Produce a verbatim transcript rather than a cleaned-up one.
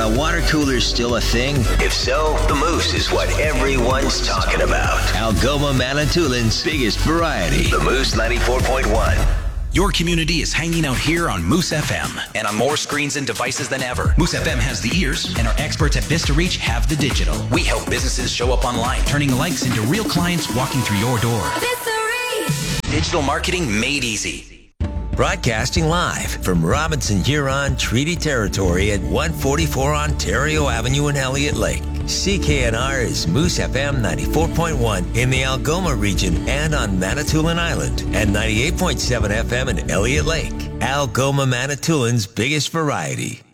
Are water coolers still a thing? If so, the Moose is what everyone's talking about. Algoma Manitoulин's biggest variety. The Moose ninety-four point one. Your community is hanging out here on Moose F M and on more screens and devices than ever. Moose F M has the ears, and our experts at Vista Reach have the digital. We help businesses show up online, turning likes into real clients walking through your door. Vista Reach! Digital marketing made easy. Broadcasting live from Robinson Huron Treaty Territory at one forty-four Ontario Avenue in Elliott Lake. C K N R is Moose F M ninety-four point one in the Algoma region and on Manitoulin Island, and ninety-eight point seven F M in Elliott Lake. Algoma Manitoulin's biggest variety.